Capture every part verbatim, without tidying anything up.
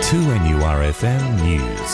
two N U R F M News.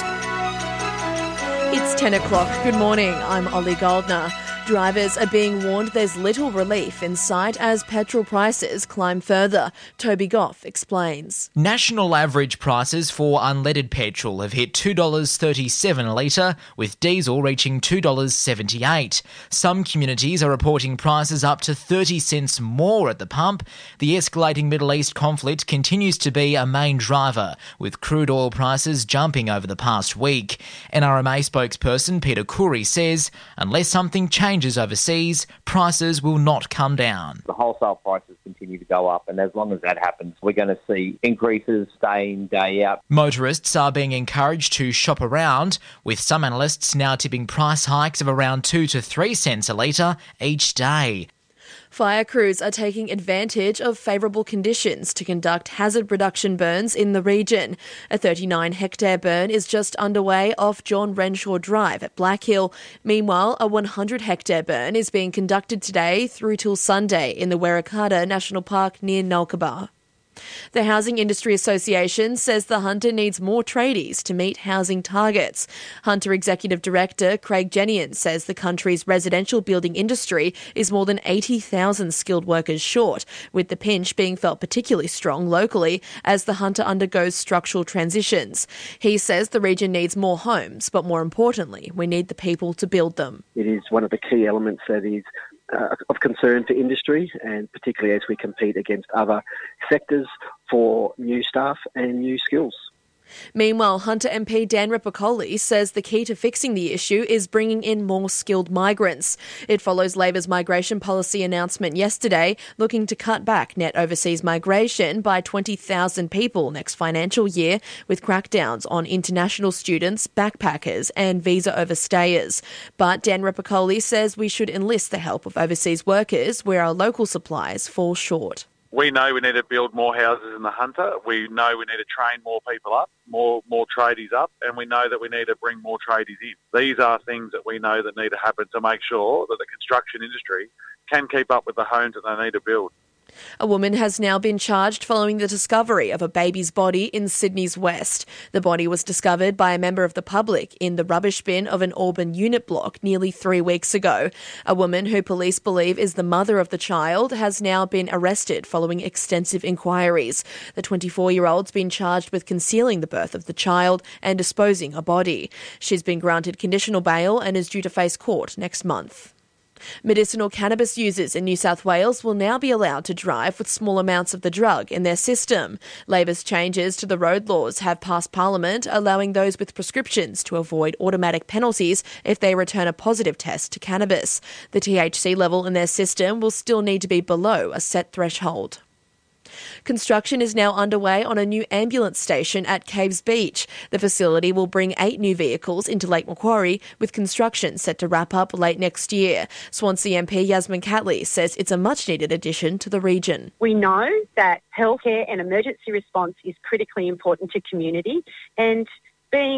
It's ten o'clock. Good morning. I'm Ollie Goldner. Drivers are being warned there's little relief in sight as petrol prices climb further. Toby Goff explains. National average prices for unleaded petrol have hit two dollars thirty-seven a litre, with diesel reaching two dollars seventy-eight. Some communities are reporting prices up to thirty cents more at the pump. The escalating Middle East conflict continues to be a main driver, with crude oil prices jumping over the past week. N R M A spokesperson Peter Khoury says unless something changes overseas, prices will not come down. The wholesale prices continue to go up, and as long as that happens, we're going to see increases day in, day out. Motorists are being encouraged to shop around, with some analysts now tipping price hikes of around two to three cents a litre each day. Fire crews are taking advantage of favourable conditions to conduct hazard reduction burns in the region. A thirty-nine hectare burn is just underway off John Renshaw Drive at Black Hill. Meanwhile, a one hundred hectare burn is being conducted today through till Sunday in the Werrikata National Park near Nulkaba. The Housing Industry Association says the Hunter needs more tradies to meet housing targets. Hunter Executive Director Craig Jenian says the country's residential building industry is more than eighty thousand skilled workers short, with the pinch being felt particularly strong locally as the Hunter undergoes structural transitions. He says the region needs more homes, but more importantly, we need the people to build them. It is one of the key elements that is Uh, of concern for industry, and particularly as we compete against other sectors for new staff and new skills. Meanwhile, Hunter M P Dan Repicoli says the key to fixing the issue is bringing in more skilled migrants. It follows Labor's migration policy announcement yesterday, looking to cut back net overseas migration by twenty thousand people next financial year, with crackdowns on international students, backpackers and visa overstayers. But Dan Repicoli says we should enlist the help of overseas workers where our local supplies fall short. We know we need to build more houses in the Hunter. We know we need to train more people up, more more tradies up, and we know that we need to bring more tradies in. These are things that we know that need to happen to make sure that the construction industry can keep up with the homes that they need to build. A woman has now been charged following the discovery of a baby's body in Sydney's West. The body was discovered by a member of the public in the rubbish bin of an Auburn unit block nearly three weeks ago. A woman who police believe is the mother of the child has now been arrested following extensive inquiries. The twenty-four-year-old's been charged with concealing the birth of the child and disposing a body. She's been granted conditional bail and is due to face court next month. Medicinal cannabis users in New South Wales will now be allowed to drive with small amounts of the drug in their system. Labor's changes to the road laws have passed Parliament, allowing those with prescriptions to avoid automatic penalties if they return a positive test to cannabis. The T H C level in their system will still need to be below a set threshold. Construction is now underway on a new ambulance station at Caves Beach. The facility will bring eight new vehicles into Lake Macquarie, with construction set to wrap up late next year. Swansea M P Yasmin Catley says it's a much-needed addition to the region. We know that healthcare and emergency response is critically important to community, and being